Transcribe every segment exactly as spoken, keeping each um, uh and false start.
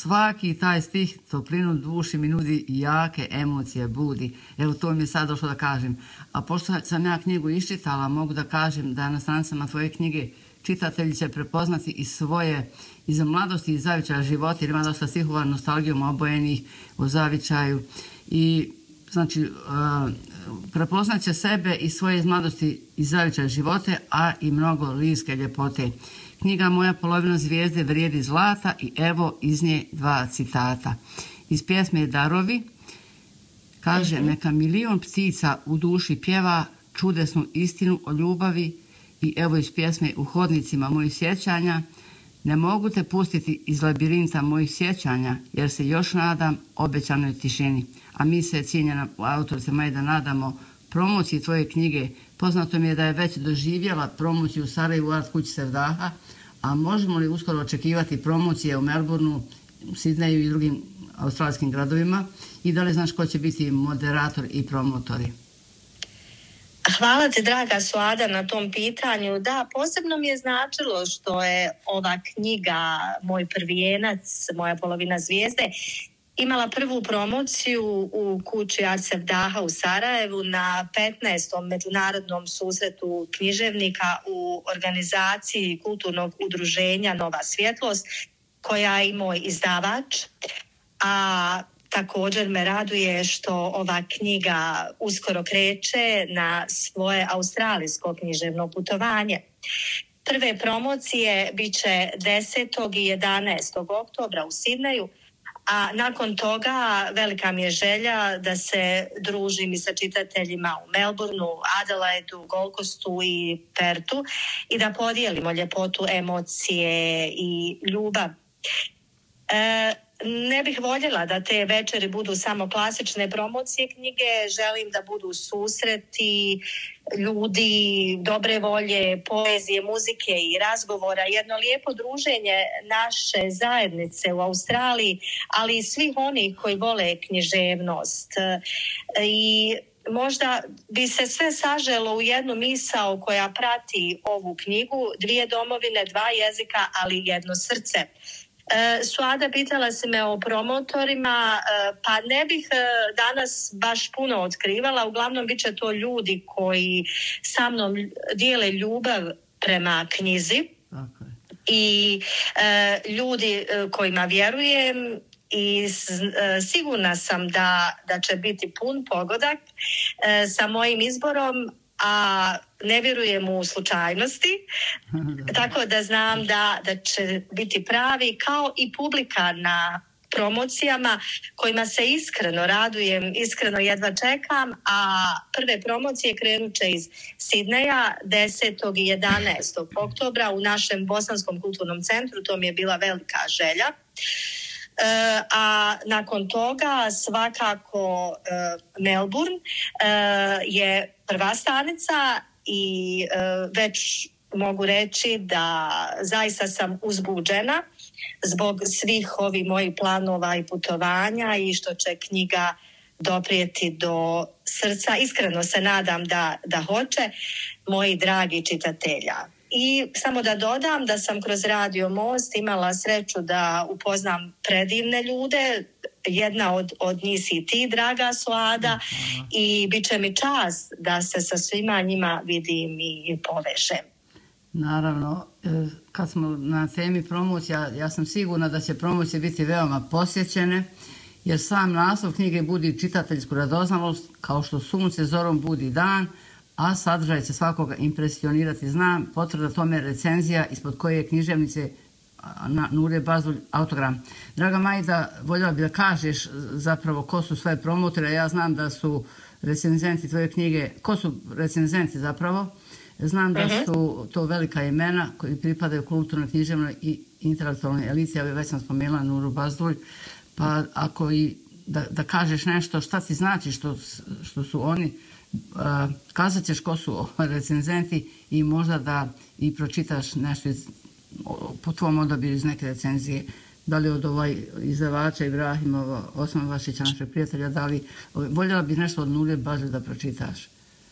svaki taj stih toplinu duši mi nudi i jake emocije budi. Evo to mi je sad došlo da kažem. A pošto sam ja knjigu iščitala, mogu da kažem da na stranicama tvoje knjige čitatelji će prepoznati i svoje iz mladosti i zavičaja života, jer ima dosta stihova nostalgijom obojenih o zavičaju. I znači uh, prepoznat će sebe i svoje iz mladosti i zavičaja živote, a i mnogo lirske ljepote. Knjiga Moja polovina zvijezde vrijedi zlata i evo iz nje dva citata. Iz pjesme Darovi kaže: mm-hmm. Neka milion ptica u duši pjeva čudesnu istinu o ljubavi. I evo iz pjesme U hodnicima mojih sjećanja: ne mogu te pustiti iz labirinta mojih sjećanja, jer se još nadam obećanoj tišini. A mi se, cijenjena autorice Majda, nadamo promociji tvoje knjige. Poznato mi je da je već doživjela promociju u Sarajevu u Art kući Sevdaha, a možemo li uskoro očekivati promocije u Melbourneu, u Sidneju i drugim australijskim gradovima? I da li znaš ko će biti moderator i promotori? Hvala ti, draga Suada, na tom pitanju. Da, posebno mi je značilo što je ova knjiga Moj prvijenac, Moja polovina zvijezde, imala prvu promociju u kući Art Sevdaha u Sarajevu na petnaestom međunarodnom susretu književnika u organizaciji kulturnog udruženja Nova svjetlost, koja je i moj izdavač. A također me raduje što ova knjiga uskoro kreće na svoje australijsko književno putovanje. Prve promocije bit će desetog i jedanaestog oktobra u Sidneju, a nakon toga velika mi je želja da se družim i sa čitateljima u Melbourneu, Adelaidu, Gold Coastu i Pertu i da podijelimo ljepotu, emocije i ljubav. E, Ne bih voljela da te večeri budu samo klasične promocije knjige, želim da budu susreti ljudi, dobre volje, poezije, muzike i razgovora, jedno lijepo druženje naše zajednice u Australiji, ali i svih onih koji vole književnost. I možda bi se sve saželo u jednu misao koja prati ovu knjigu: dvije domovine, dva jezika, ali jedno srce. Uh, Suada, pitala si me o promotorima, uh, pa ne bih uh, danas baš puno otkrivala, uglavnom bit će to ljudi koji sa mnom dijele ljubav prema knjizi. Okay. I uh, ljudi uh, kojima vjerujem i uh, sigurna sam da, da će biti pun pogodak uh, sa mojim izborom, a ne vjerujem u slučajnosti, tako da znam da, da će biti pravi, kao i publika na promocijama kojima se iskreno radujem, iskreno jedva čekam, a prve promocije krenut će iz Sidneja desetog i jedanaestog oktobra u našem Bosanskom kulturnom centru, to mi je bila velika želja. Uh, a nakon toga svakako uh, Melbourne uh, je prva stanica i uh, već mogu reći da zaista sam uzbuđena zbog svih ovih mojih planova i putovanja i što će knjiga doprijeti do srca. Iskreno se nadam da, da hoće, moji dragi čitatelja. I samo da dodam da sam kroz Radio Most imala sreću da upoznam predivne ljude. Jedna od, od njih si ti, draga Suada, uh-huh. I bit će mi čast da se sa svima njima vidim i, i povežem. Naravno, kad smo na temi promocija, ja sam sigurna da će promocije biti veoma posjećene, jer sam naslov knjige budi čitateljsku radoznalost, kao što sunce zorom budi dan, a sadržaj će svakoga impresionirati. Znam, potvrda tome recenzija ispod koje je književnice Nure Bazulj autogram. Draga Majda, voljela bi da kažeš zapravo ko su sve promotore. Ja znam da su recenzenti tvoje knjige. Ko su recenzenti zapravo? Znam da su to velika imena koji pripadaju kulturnoj, književnoj i intelektualnoj eliti. Ja već sam spomenula Nuru Bazulj. Pa ako i da, da kažeš nešto, šta ti znači što, što su oni, Uh, kazat ćeš ko su recenzenti i možda da i pročitaš nešto iz, po tvom odabiru iz neke recenzije, da li od ovaj izdavača Ibrahimova, Osman Vašića, našeg prijatelja, da li voljela bi nešto od Nure Bazulj da pročitaš?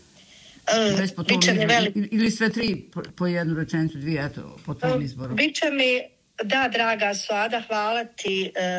Um, Već po tom izboru, veli... ili sve tri po, po jednu rečenicu, dvije, eto, po tom izboru. Biće mi, da, draga Suada, hvala ti. Uh...